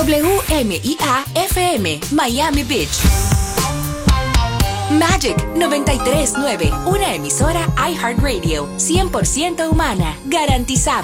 WMIA FM, Miami Beach. Magic 93.9, una emisora iHeartRadio, 100% humana, garantizada.